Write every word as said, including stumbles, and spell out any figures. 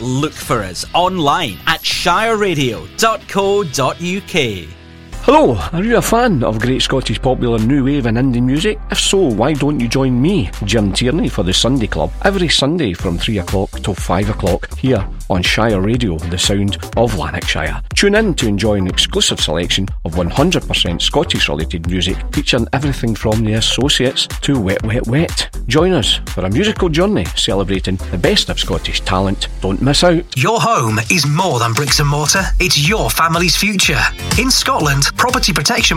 look for us online at shire radio dot co dot uk. Hello, are you a fan of great Scottish popular new wave and indie music? If so, why don't you join me, Jim Tierney, for the Sunday Club every Sunday from three o'clock till five o'clock here on Shire Radio, the sound of Lanarkshire. Tune in to enjoy an exclusive selection of one hundred percent Scottish related music featuring everything from The Associates to Wet Wet Wet. Join us for a musical journey celebrating the best of Scottish talent. Don't miss out. Your home is more than bricks and mortar, it's your family's future. In Scotland, property protection